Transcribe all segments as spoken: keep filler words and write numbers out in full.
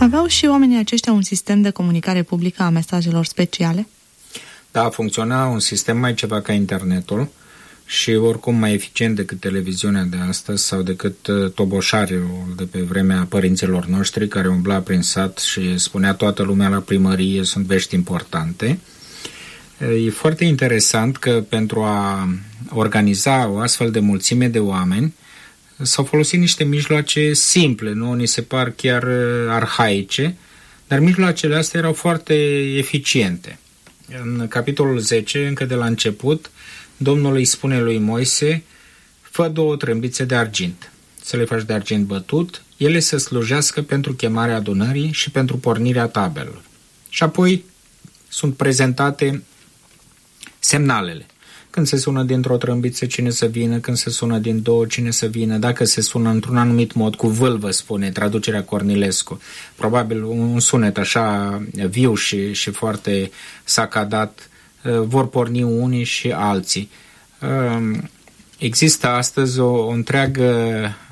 Aveau și oamenii aceștia un sistem de comunicare publică a mesajelor speciale? Da, funcționa un sistem mai ceva ca internetul și oricum mai eficient decât televiziunea de astăzi sau decât toboșariul de pe vremea părinților noștri care umbla prin sat și spunea toată lumea la primărie sunt vești importante. E foarte interesant că pentru a organiza o astfel de mulțime de oameni s-au folosit niște mijloace simple, nu ni se par chiar arhaice, dar mijloacele astea erau foarte eficiente. În capitolul zece, încă de la început, Domnul îi spune lui Moise: fă două trâmbițe de argint, să le faci de argint bătut, ele să slujească pentru chemarea adunării și pentru pornirea tabelor. Și apoi sunt prezentate semnalele. Când se sună dintr-o trâmbiță, cine să vină, când se sună din două, cine să vină, dacă se sună într-un anumit mod, cu vâlvă, spune traducerea Cornilescu. Probabil un sunet așa viu și, și foarte sacadat, vor porni unii și alții. Există astăzi o, o întreagă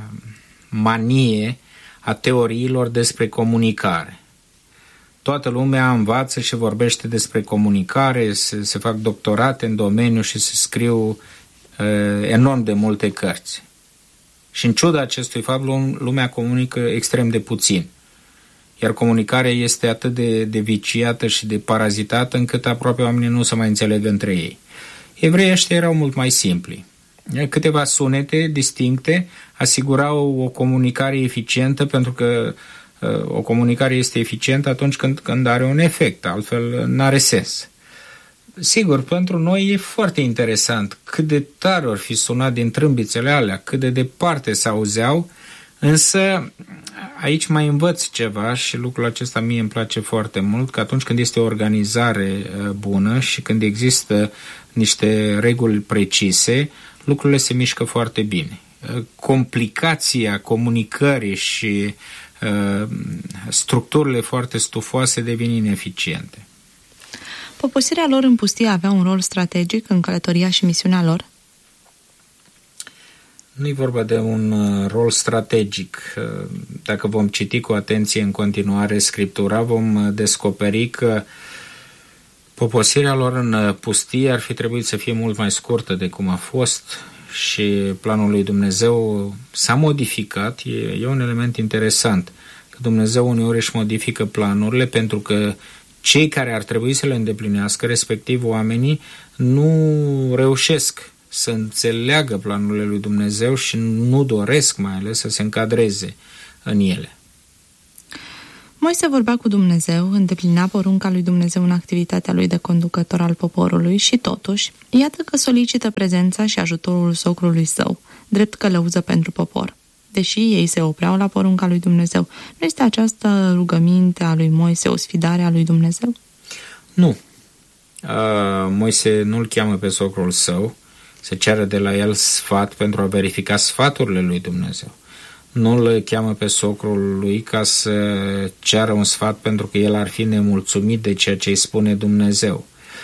manie a teoriilor despre comunicare. Toată lumea învață și vorbește despre comunicare, se, se fac doctorate în domeniu și se scriu uh, enorm de multe cărți. Și în ciuda acestui fapt, lumea comunică extrem de puțin. Iar comunicarea este atât de, de viciată și de parazitată încât aproape oamenii nu se mai înțeleg între ei. Evreii ăștia erau mult mai simpli. Câteva sunete distincte asigurau o comunicare eficientă, pentru că o comunicare este eficientă atunci când, când are un efect, altfel n-are sens. Sigur, pentru noi e foarte interesant cât de tare or fi sunat din trâmbițele alea, cât de departe se auzeau, însă aici mai învăț ceva și lucrul acesta mie îmi place foarte mult, că atunci când este o organizare bună și când există niște reguli precise, lucrurile se mișcă foarte bine. Complicația comunicării și uh, structurile foarte stufoase devin ineficiente. Poposirea lor în pustie avea un rol strategic în călătoria și misiunea lor? Nu e vorba de un rol strategic. Dacă vom citi cu atenție în continuare Scriptura, vom descoperi că poposirea lor în pustie ar fi trebuit să fie mult mai scurtă de cum a fost și planul lui Dumnezeu s-a modificat. E, e un element interesant, că Dumnezeu uneori își modifică planurile pentru că cei care ar trebui să le îndeplinească, respectiv oamenii, nu reușesc să înțeleagă planurile lui Dumnezeu și nu doresc mai ales să se încadreze în ele. Moise vorbea cu Dumnezeu, îndeplinea porunca lui Dumnezeu în activitatea lui de conducător al poporului și totuși, iată că solicită prezența și ajutorul socrului său, drept călăuză pentru popor. Deși ei se opreau la porunca lui Dumnezeu, nu este această rugăminte a lui Moise o sfidare a lui Dumnezeu? Nu. Uh, Moise nu-l cheamă pe socrul său să ceară de la el sfat pentru a verifica sfaturile lui Dumnezeu. Nu îl cheamă pe socrul lui ca să ceară un sfat pentru că el ar fi nemulțumit de ceea ce îi spune Dumnezeu.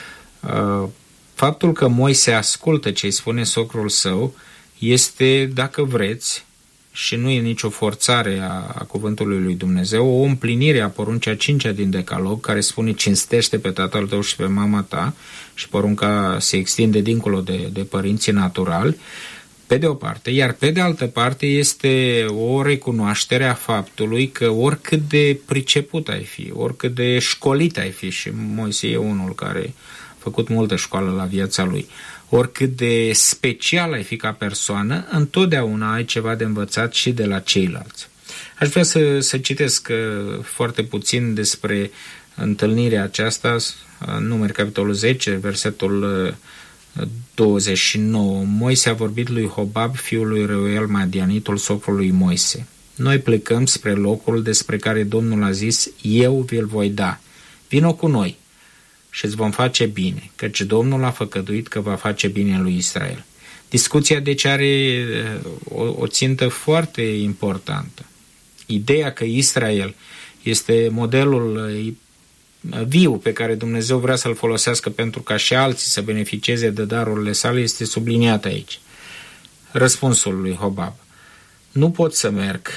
Faptul că Moise ascultă ce îi spune socrul său este, dacă vreți, și nu e nicio forțare a, a cuvântului lui Dumnezeu, o împlinire a poruncii a cincea din Decalog, care spune cinstește pe tatăl tău și pe mama ta, și porunca se extinde dincolo de, de părinții naturali, pe de o parte, iar pe de altă parte este o recunoaștere a faptului că oricât de priceput ai fi, oricât de școlit ai fi, și Moise e unul care a făcut multă școală la viața lui, oricât de special ai fi ca persoană, întotdeauna ai ceva de învățat și de la ceilalți. Aș vrea să, să citesc foarte puțin despre întâlnirea aceasta, Numeri capitolul zece, versetul douăzeci și nouă. Moise a vorbit lui Hobab, fiul lui Reuel Madianitul, socrul lui Moise: noi plecăm spre locul despre care Domnul a zis, eu vi-l voi da. Vino cu noi și îți vom face bine, căci Domnul a făgăduit că va face bine lui Israel. Discuția deci are o, o țintă foarte importantă. Ideea că Israel este modelul viu pe care Dumnezeu vrea să-l folosească pentru ca și alții să beneficieze de darurile sale este subliniat aici. Răspunsul lui Hobab: nu pot să merg,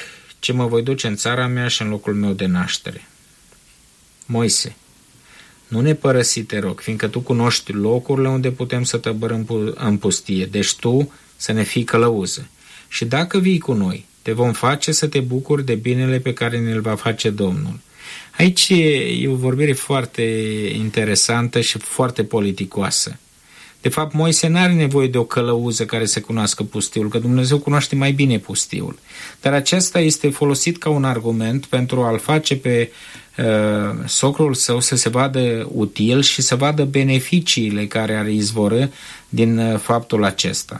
ci mă voi duce în țara mea și în locul meu de naștere. Moise, nu ne părăsi, te rog, fiindcă tu cunoști locurile unde putem să tăbărăm în pustie, deci tu să ne fii călăuză. Și dacă vii cu noi, te vom face să te bucuri de binele pe care ne-l va face Domnul. Aici e o vorbire foarte interesantă și foarte politicoasă. De fapt, Moise n-are nevoie de o călăuză care să cunoască pustiul, că Dumnezeu cunoaște mai bine pustiul. Dar acesta este folosit ca un argument pentru a-l face pe uh, socrul său să se vadă util și să vadă beneficiile care ar izvorî din uh, faptul acesta.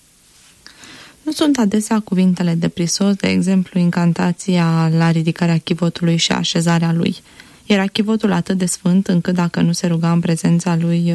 Nu sunt adesea cuvintele de prisos, de exemplu, incantația la ridicarea chivotului și așezarea lui. Era chivotul atât de sfânt încât dacă nu se ruga în prezența lui,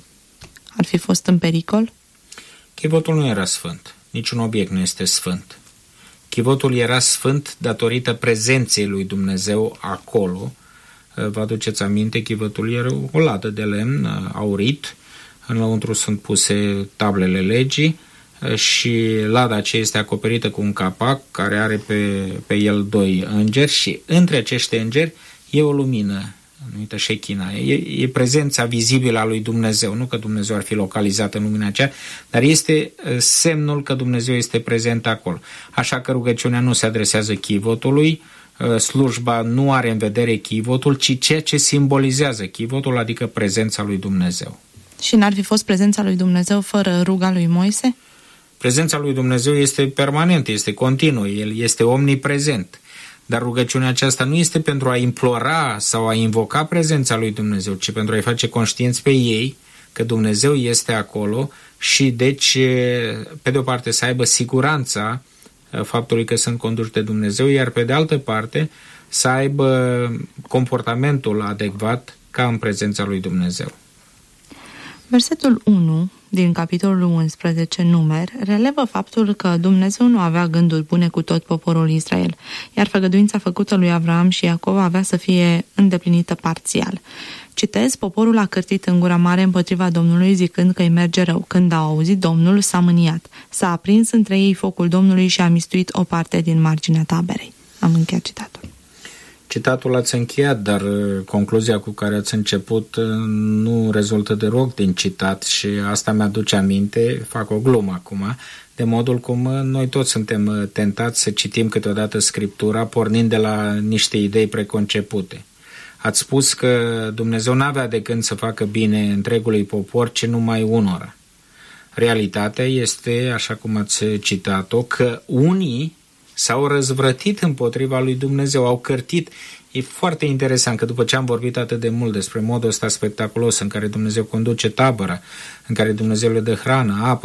ar fi fost în pericol? Chivotul nu era sfânt. Niciun obiect nu este sfânt. Chivotul era sfânt datorită prezenței lui Dumnezeu acolo. Vă aduceți aminte, chivotul era o ladă de lemn aurit. Înăuntru sunt puse tablele legii și lada aceea este acoperită cu un capac care are pe, pe el doi îngeri și între acești îngeri e o lumină numită Shechina. E, e prezența vizibilă a lui Dumnezeu, nu că Dumnezeu ar fi localizat în lumina aceea, dar este semnul că Dumnezeu este prezent acolo. Așa că rugăciunea nu se adresează chivotului, slujba nu are în vedere chivotul, ci ceea ce simbolizează chivotul, adică prezența lui Dumnezeu. Și n-ar fi fost prezența lui Dumnezeu fără ruga lui Moise? Prezența lui Dumnezeu este permanentă, este continuă, El este omniprezent. Dar rugăciunea aceasta nu este pentru a implora sau a invoca prezența lui Dumnezeu, ci pentru a-i face conștienți pe ei că Dumnezeu este acolo și deci, pe de o parte, să aibă siguranța faptului că sunt conduși de Dumnezeu, iar pe de altă parte să aibă comportamentul adecvat ca în prezența lui Dumnezeu. Versetul unu din capitolul unsprezece, Numer, relevă faptul că Dumnezeu nu avea gânduri bune cu tot poporul Israel, iar făgăduința făcută lui Avram și Iacov avea să fie îndeplinită parțial. Citez, poporul a cârtit în gura mare împotriva Domnului zicând că îi merge rău. Când a auzit Domnul, s-a mâniat. S-a aprins între ei focul Domnului și a mistuit o parte din marginea taberei. Am încheiat citatul. Citatul ați încheiat, dar concluzia cu care ați început nu rezultă deloc din citat și asta mi-aduce aminte, fac o glumă acum, de modul cum noi toți suntem tentați să citim câteodată Scriptura pornind de la niște idei preconcepute. Ați spus că Dumnezeu n-avea de când să facă bine întregului popor, ci numai unora. Realitatea este, așa cum ați citat-o, că unii s-au răzvrătit împotriva lui Dumnezeu, au cărtit. E foarte interesant că după ce am vorbit atât de mult despre modul ăsta spectaculos în care Dumnezeu conduce tabăra, în care Dumnezeu le dă hrană, apă